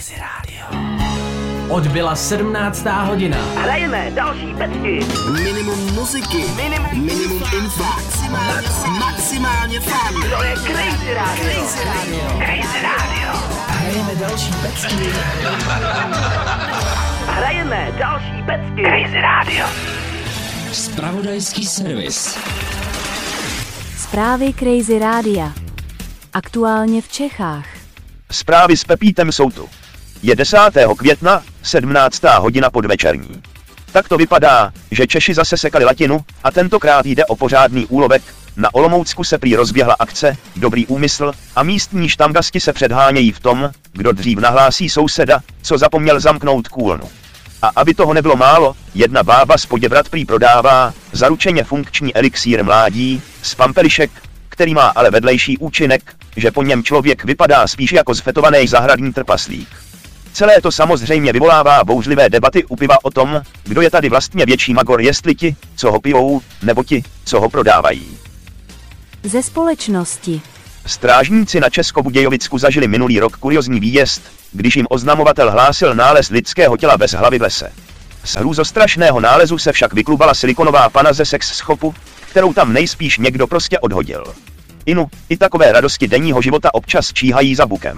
Crazy Radio. Odbyla 17. hodina. Hrajeme další pecky. Minimum muziky. Minimum info. Maximálně fun. To je Crazy Radio. Crazy Radio. Hrajeme další pecky. Hrajeme další pecky. Crazy Radio. Zpravodajský servis. Zprávy Crazy Rádia. Aktuálně v Čechách. Zprávy s Pepítem jsou tu. Je 10. května, 17. hodina podvečerní. Tak to vypadá, že Češi zase sekali latinu a tentokrát jde o pořádný úlovek. Na Olomoucku se prý rozběhla akce Dobrý úmysl a místní štangasti se předhánějí v tom, kdo dřív nahlásí souseda, co zapomněl zamknout kůlnu. A aby toho nebylo málo, jedna bába z Poděbrad prý prodává zaručeně funkční elixír mládí z pampelišek, který má ale vedlejší účinek, že po něm člověk vypadá spíš jako zfetovaný zahradní trpaslík. Celé to samozřejmě vyvolává bouřlivé debaty u piva o tom, kdo je tady vlastně větší magor, jestli ti, co ho pijou, nebo ti, co ho prodávají. Ze společnosti. Strážníci na Českobudějovicku zažili minulý rok kuriozní výjezd, když jim oznamovatel hlásil nález lidského těla bez hlavy v lese. Z hrůzostrašného nálezu se však vyklubala silikonová pana ze sex shopu, kterou tam nejspíš někdo prostě odhodil. I takové radosti denního života občas číhají za bukem.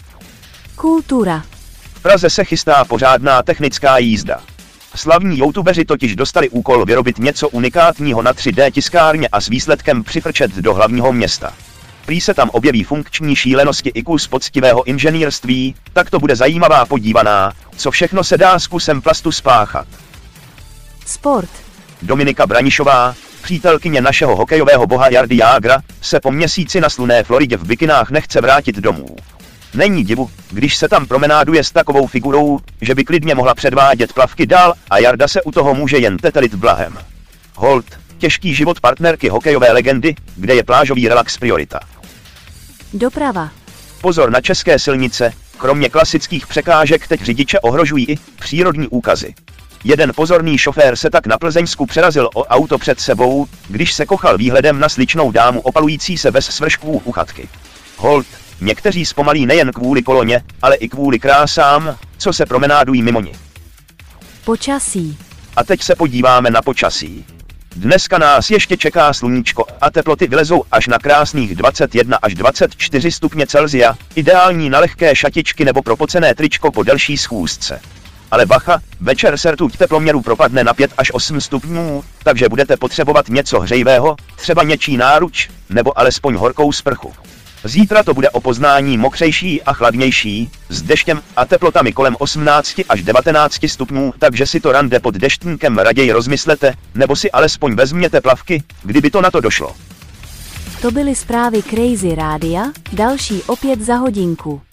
Kultura. V Praze se chystá pořádná technická jízda. Slavní youtubeři totiž dostali úkol vyrobit něco unikátního na 3D tiskárně a s výsledkem přifrčet do hlavního města. Prý se tam objeví funkční šílenosti i kus poctivého inženýrství, tak to bude zajímavá podívaná, co všechno se dá s kusem plastu spáchat. Sport. Dominika Branišová, přítelkyně našeho hokejového boha Jardy Jágra, se po měsíci na slunné Floridě v bikinách nechce vrátit domů. Není divu, když se tam promenáduje s takovou figurou, že by klidně mohla předvádět plavky dál a Jarda se u toho může jen tetelit blahem. Hold, těžký život partnerky hokejové legendy, kde je plážový relax priorita. Doprava. Pozor na české silnice, kromě klasických překážek teď řidiče ohrožují i přírodní úkazy. Jeden pozorný šofér se tak na Plzeňsku přerazil o auto před sebou, když se kochal výhledem na sličnou dámu opalující se bez svršků u chatky. Hold, někteří zpomalí nejen kvůli koloně, ale i kvůli krásám, co se promenádují mimo ni. Počasí. A teď se podíváme na počasí. Dneska nás ještě čeká sluníčko a teploty vylezou až na krásných 21 až 24 stupně Celsia, ideální na lehké šatičky nebo propocené tričko po delší schůzce. Ale bacha, večer se rtuť teploměru propadne na 5 až 8 stupňů, takže budete potřebovat něco hřejivého, třeba něčí náruč, nebo alespoň horkou sprchu. Zítra to bude o poznání mokřejší a chladnější, s deštěm a teplotami kolem 18 až 19 stupňů, takže si to rande pod deštníkem raději rozmyslete, nebo si alespoň vezměte plavky, kdyby to na to došlo. To byly zprávy Crazy Rádia, další opět za hodinku.